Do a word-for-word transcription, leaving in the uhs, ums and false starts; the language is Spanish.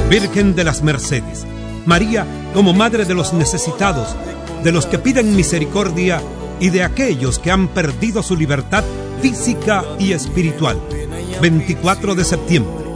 Virgen de las Mercedes, María como Madre de los necesitados, de los que piden misericordia y de aquellos que han perdido su libertad física y espiritual. veinticuatro de septiembre,